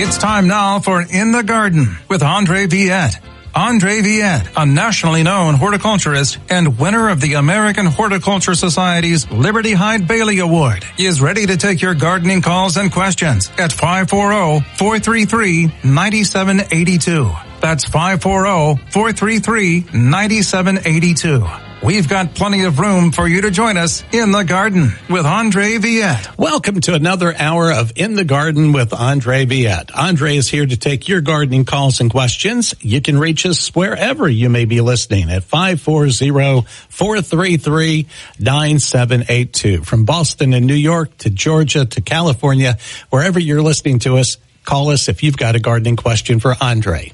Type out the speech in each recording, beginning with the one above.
It's time now for In the Garden with Andre Viette. Andre Viette, a nationally known horticulturist and winner of the American Horticulture Society's Liberty Hyde Bailey Award, is ready to take your gardening calls and questions at 540-433-9782. That's 540-433-9782. We've got plenty of room for you to join us in the garden with Andre Viette. Welcome to another hour of In the Garden with Andre Viette. Andre is here to take your gardening calls and questions. You can reach us wherever you may be listening at 540-433-9782. From Boston and New York to Georgia to California, wherever you're listening to us, call us if you've got a gardening question for Andre.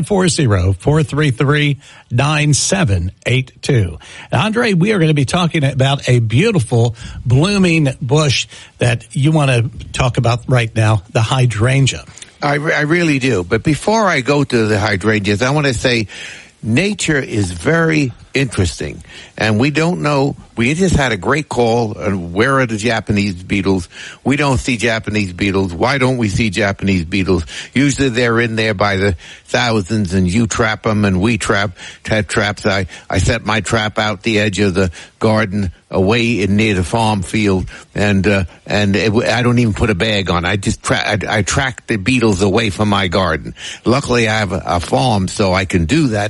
540-433-9782. Andre, we are going to be talking about a beautiful blooming bush that you want to talk about right now, the hydrangea. I really do. But before I go to the hydrangeas, I want to say nature is very interesting. And we don't know. We just had a great call. Where are the Japanese beetles? We don't see Japanese beetles. Why don't we see Japanese beetles? Usually they're in there by the thousands, and you trap them and we had traps. I set my trap out the edge of the garden away near the farm field, and I don't even put a bag on. I just I track the beetles away from my garden. Luckily I have a farm, so I can do that.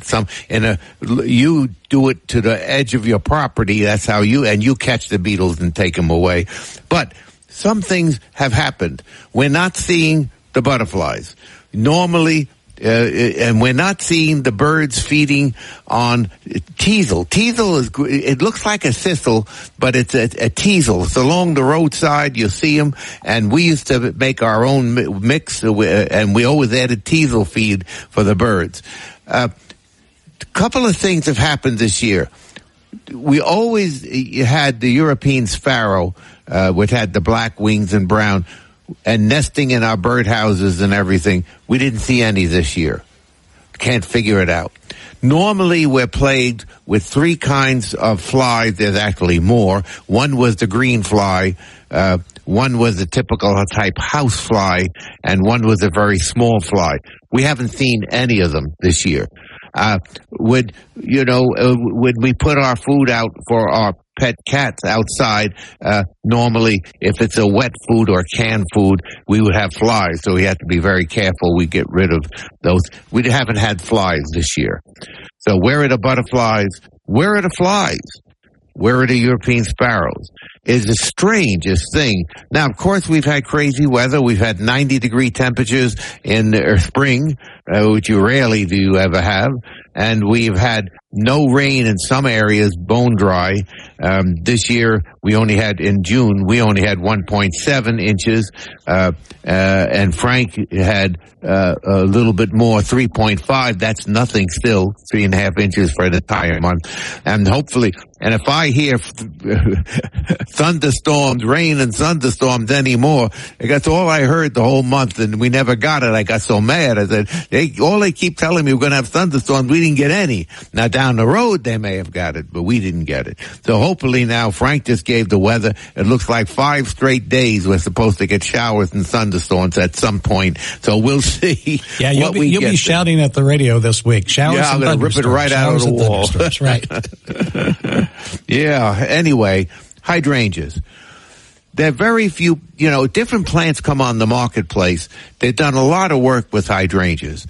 You do it to the edge of your property. That's how you catch the beetles and take them away. But some things have happened. We're not seeing the butterflies. Normally, and we're not seeing the birds feeding on teasel. Teasel it looks like a thistle, but it's a teasel. It's along the roadside. You'll see them. And we used to make our own mix, and we always added teasel feed for the birds. A couple of things have happened this year. We always had the European sparrow, which had the black wings and brown, and nesting in our birdhouses and everything. We didn't see any this year. Can't figure it out. Normally we're plagued with three kinds of flies. There's actually more. One was the green fly. One was the typical type house fly, and one was a very small fly. We haven't seen any of them this year. When we put our food out for our pet cats outside, normally if it's a wet food or canned food, we would have flies, so we have to be very careful we get rid of those. We haven't had flies this year. So where are the butterflies? Where are the flies? Where are the European sparrows? Is the strangest thing. Now, of course, we've had crazy weather. We've had 90-degree temperatures in the spring, which you rarely do you ever have. And we've had no rain in some areas, bone dry. This year, in June, we only had 1.7 inches. And Frank had a little bit more, 3.5. That's nothing still, 3.5 inches for the entire month. And hopefully, and if I hear thunderstorms, rain and thunderstorms anymore, that's all I heard the whole month, and we never got it. I got so mad. I said, all they keep telling me we're going to have thunderstorms. We didn't get any. Now down the road they may have got it, but we didn't get it. So hopefully now, Frank just gave the weather. It looks like 5 straight days we're supposed to get showers and thunderstorms at some point. So we'll see. Yeah, you'll be shouting at the radio this week. Showers and thunderstorms. Rip it right out of the wall. Right. Yeah. Anyway, hydrangeas. There are very few, different plants come on the marketplace. They've done a lot of work with hydrangeas.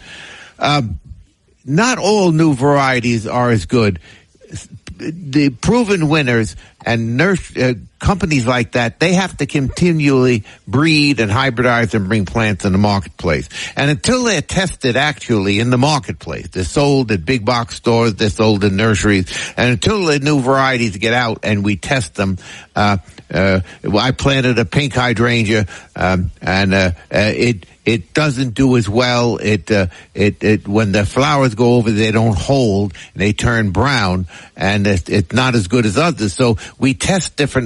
Not all new varieties are as good. The proven winners and companies like that, they have to continually breed and hybridize and bring plants in the marketplace. And until they're tested actually in the marketplace, they're sold at big box stores, they're sold in nurseries, and until the new varieties get out and we test them, I planted a pink hydrangea, it doesn't do as well. When the flowers go over, they don't hold, they turn brown, and it's not as good as others. So we test different